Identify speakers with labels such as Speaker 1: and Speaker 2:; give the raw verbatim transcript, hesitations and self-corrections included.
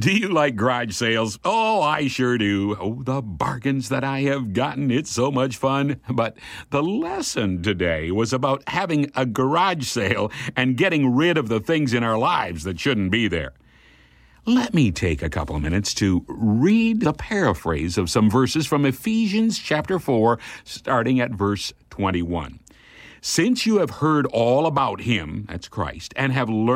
Speaker 1: Do you like garage sales? Oh, I sure do. Oh, the bargains that I have gotten. It's so much fun. But the lesson today was about having a garage sale and getting rid of the things in our lives that shouldn't be there. Let me take a couple of minutes to read the paraphrase of some verses from Ephesians chapter four, starting at verse twenty-one. Since you have heard all about him, that's Christ, and have learned